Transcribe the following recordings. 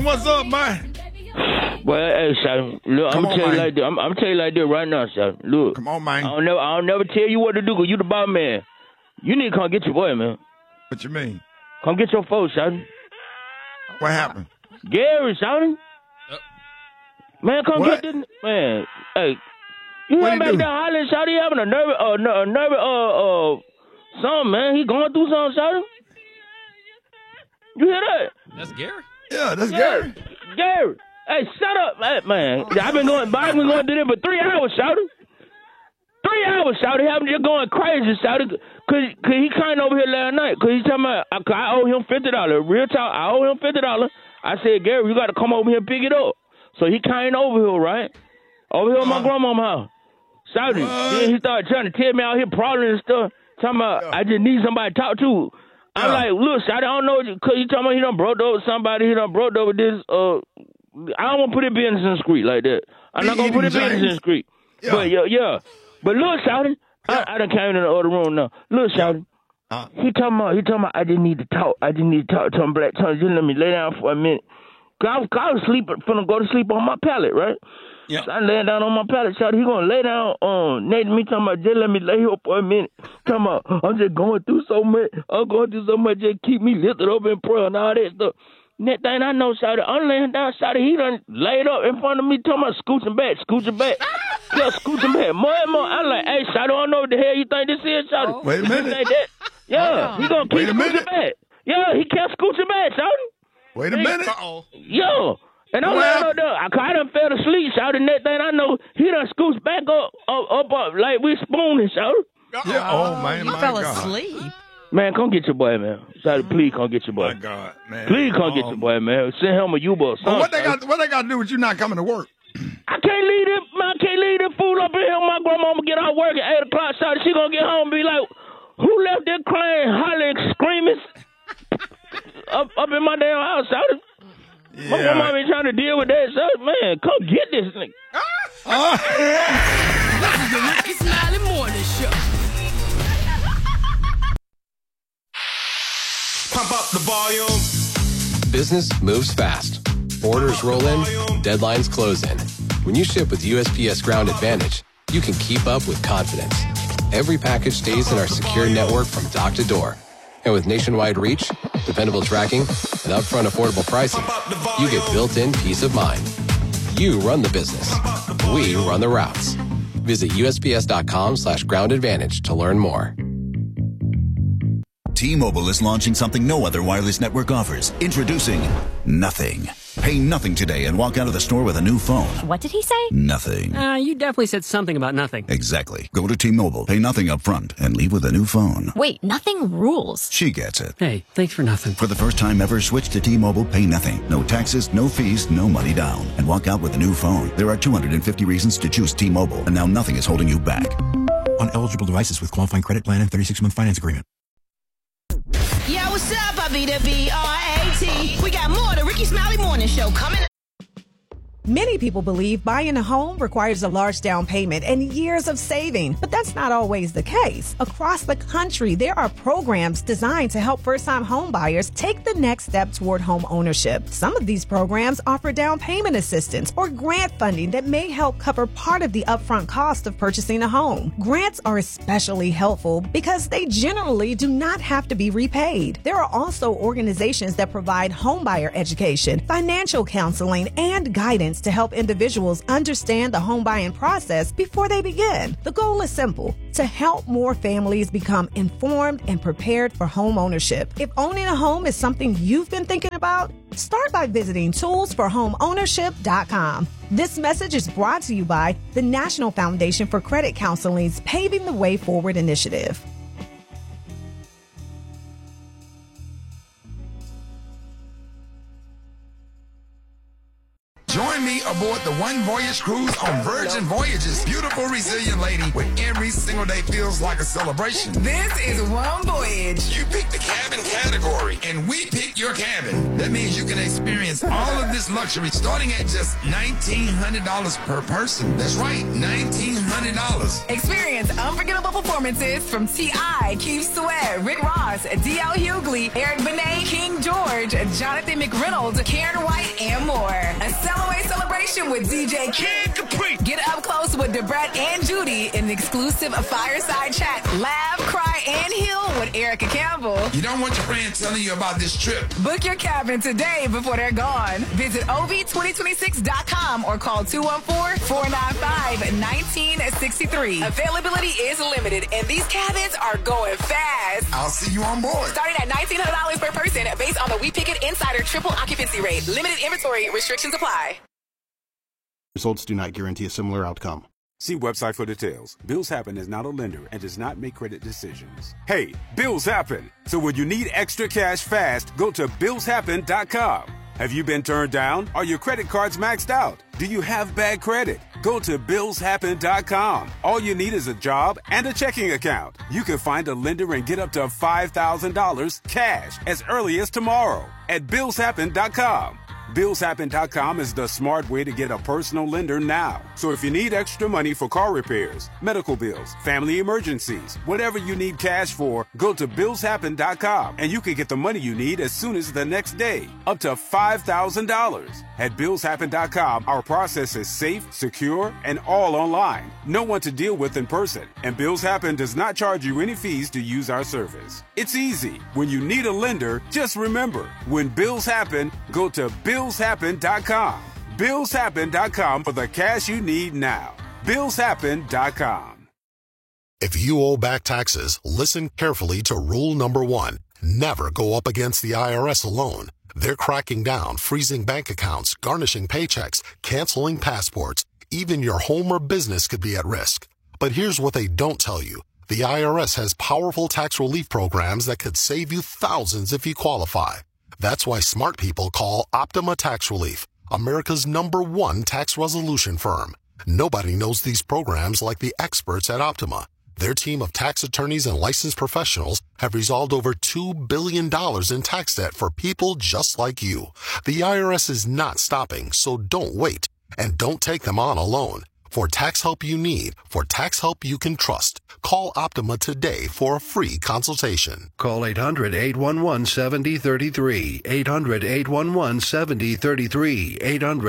what's up, man? Well, hey, son, look, I'm gonna tell you like this. I'm tell you like this right now, son. Look, come on, man. I'll never tell you what to do, cause you the boss man. You need to come get your boy, man. What you mean? Come get your folks, son. What happened? Gary, son. Man, come get this man. Hey, you hear back there hollering, son? He having a nervous something, man. He going through something, son. You hear that? That's Gary. Yeah, that's Gary. Gary. Hey, shut up, man. I've been going to this for 3 hours, shouty. 3 hours, shouty. I've been just going crazy, shouty. Cause he came over here last night. Cause he talking about I owe him $50. Real talk, I owe him $50. I said, Gary, you got to come over here and pick it up. So he came over here, right? Over here at my grandma's house. Shouty. Then he started trying to tell me out here problems and stuff. Talking about I just need somebody to talk to. I'm like, look, shouty, I don't know, cause he talking about he done broke over somebody. He done broke over this. I don't want to put his business in the street like that. I'm not going to put his business in the street. Yeah. But, yeah. But look, shouty, I done came in the other room now. Look, shouty, he talking about, I just need to talk. I just need to talk to him, Black Tony. Just let me lay down for a minute. Cause I was finna go to sleep on my pallet, right? Yeah. So I laying down on my pallet, shouty. He gonna lay down on me talking about, just let me lay here for a minute. Talking about, I'm just going through so much. Just keep me lifted up in prayer and all that stuff. Next thing I know, shouty, I'm laying down, shouty, he done laid up in front of me, talking about scooching back. Yeah, scooching back. More and more. I'm like, hey, shouty, I don't know what the hell you think this is, shouty. Wait a minute. Like that. Yeah, he gonna keep scooching back. Yeah, he kept scooching back, shouty. Wait a minute. Yo. And I'm laying up there. I done fell asleep, shouty. Next thing I know, he done scooched back up, like we spooning, shouty. Yeah, oh, man, you fell asleep. Man, come get your boy, man. Shouty, please come get your boy. My God, man. Please come get your boy, man. Send him a U-boat. Well, what they got to do with you not coming to work? I can't leave this fool up in here. My grandmama get out work at 8 o'clock, shouty. She gonna get home and be like, who left there crying, hollering, screaming up in my damn house, shouty? Yeah. My grandma been trying to deal with that, so man, come get this nigga. This is the Ricky Smiley Morning Show. Pump up the volume. Business moves fast. Orders roll in, deadlines close in. When you ship with USPS Ground Advantage, you can keep up with confidence. Every package stays in our secure network from dock to door. And with nationwide reach, dependable tracking, and upfront affordable pricing, you get built-in peace of mind. You run the business. We run the routes. Visit USPS.com/Ground Advantage to learn more. T-Mobile is launching something no other wireless network offers. Introducing Nothing. Pay nothing today and walk out of the store with a new phone. What did he say? Nothing. You definitely said something about nothing. Exactly. Go to T-Mobile, pay nothing up front, and leave with a new phone. Wait, nothing rules. She gets it. Hey, thanks for nothing. For the first time ever, switch to T-Mobile, pay nothing. No taxes, no fees, no money down. And walk out with a new phone. There are 250 reasons to choose T-Mobile, and now nothing is holding you back. On eligible devices with qualifying credit plan and 36-month finance agreement. Yo, what's up? I be the B-R-A-T. We got more of the Ricky Smiley Morning Show coming up. Many people believe buying a home requires a large down payment and years of saving, but that's not always the case. Across the country, there are programs designed to help first-time home buyers take the next step toward home ownership. Some of these programs offer down payment assistance or grant funding that may help cover part of the upfront cost of purchasing a home. Grants are especially helpful because they generally do not have to be repaid. There are also organizations that provide homebuyer education, financial counseling, and guidance to help individuals understand the home buying process before they begin. The goal is simple: to help more families become informed and prepared for home ownership. If owning a home is something you've been thinking about, start by visiting toolsforhomeownership.com. This message is brought to you by the National Foundation for Credit Counseling's Paving the Way Forward initiative. Join me aboard the One Voyage Cruise on Virgin Voyages. Beautiful, resilient lady, where every single day feels like a celebration. This is One Voyage. You pick the cabin category, and we pick your cabin. That means you can experience all of this luxury starting at just $1,900 per person. That's right, $1,900. Experience unforgettable performances from T.I., Keith Sweat, Rick Ross, D.L. Hughley, Eric Benet, King George, Jonathan McReynolds, Karen White, and Fun with DJ Kid Capri. Get up close with Debrett and Judy in an exclusive fireside chat. Laugh, cry, and heal with Erica Campbell. You don't want your friends telling you about this trip. Book your cabin today before they're gone. Visit OV2026.com or call 214-495-1963. Availability is limited, and these cabins are going fast. I'll see you on board. Starting at $1,900 per person based on the We Pick It Insider triple occupancy rate. Limited inventory. Restrictions apply. Results do not guarantee a similar outcome. See website for details. Bills Happen is not a lender and does not make credit decisions. Hey, bills happen. So when you need extra cash fast, go to BillsHappen.com. Have you been turned down? Are your credit cards maxed out? Do you have bad credit? Go to BillsHappen.com. All you need is a job and a checking account. You can find a lender and get up to $5,000 cash as early as tomorrow at BillsHappen.com. BillsHappen.com is the smart way to get a personal lender now. So if you need extra money for car repairs, medical bills, family emergencies, whatever you need cash for, go to BillsHappen.com and you can get the money you need as soon as the next day, up to $5,000. At BillsHappen.com, our process is safe, secure, and all online. No one to deal with in person, and Bills Happen does not charge you any fees to use our service. It's easy. When you need a lender, just remember, when bills happen, go to BillsHappen.com. BillsHappen.com for the cash you need now. BillsHappen.com. If you owe back taxes, listen carefully to rule number 1. Never go up against the IRS alone. They're cracking down, freezing bank accounts, garnishing paychecks, canceling passports. Even your home or business could be at risk. But here's what they don't tell you. The IRS has powerful tax relief programs that could save you thousands if you qualify. That's why smart people call Optima Tax Relief, America's #1 tax resolution firm. Nobody knows these programs like the experts at Optima. Their team of tax attorneys and licensed professionals have resolved over $2 billion in tax debt for people just like you. The IRS is not stopping, so don't wait. And don't take them on alone. For tax help you need, for tax help you can trust, call Optima today for a free consultation. Call 800-811-7033, 800-811-7033,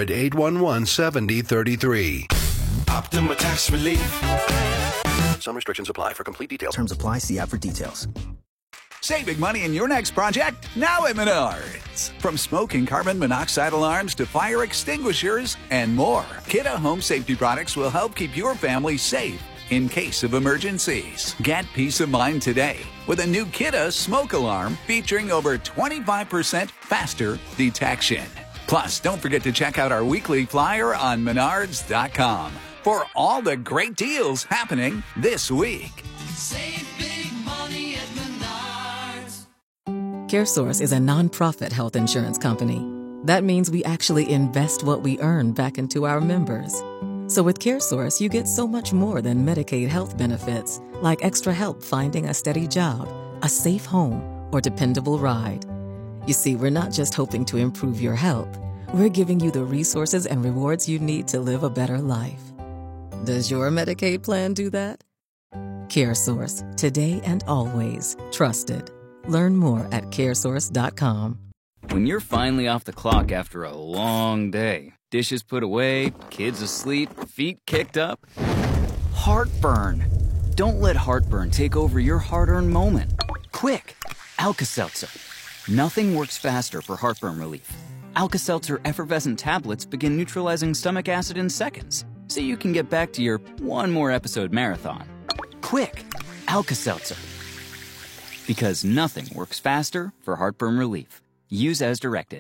800-811-7033. Optima Tax Relief. Some restrictions apply. For complete details, terms apply. See app for details. Save big money in your next project now at Menards. From smoke and carbon monoxide alarms to fire extinguishers and more, Kidde home safety products will help keep your family safe in case of emergencies. Get peace of mind today with a new Kidde smoke alarm featuring over 25% faster detection. Plus, don't forget to check out our weekly flyer on Menards.com for all the great deals happening this week. Save big money at Menards. CareSource is a nonprofit health insurance company. That means we actually invest what we earn back into our members. So with CareSource, you get so much more than Medicaid health benefits, like extra help finding a steady job, a safe home, or dependable ride. You see, we're not just hoping to improve your health. We're giving you the resources and rewards you need to live a better life. Does your Medicaid plan do that? CareSource, today and always trusted. Learn more at caresource.com. When you're finally off the clock after a long day, dishes put away, kids asleep, feet kicked up, heartburn. Don't let heartburn take over your hard-earned moment. Quick, Alka-Seltzer. Nothing works faster for heartburn relief. Alka-Seltzer effervescent tablets begin neutralizing stomach acid in seconds, so you can get back to your one more episode marathon. Quick, Alka-Seltzer. Because nothing works faster for heartburn relief. Use as directed.